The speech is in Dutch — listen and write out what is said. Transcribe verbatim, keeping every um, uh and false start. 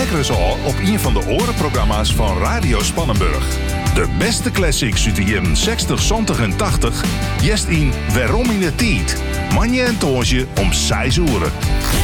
lekker al op een van de orenprogramma's van Radio Spannenburg. De beste classics uit de jaren zestig, zeventig en tachtig. Jest in Waarom in de Tijd. Manje en Toosje om zes uur.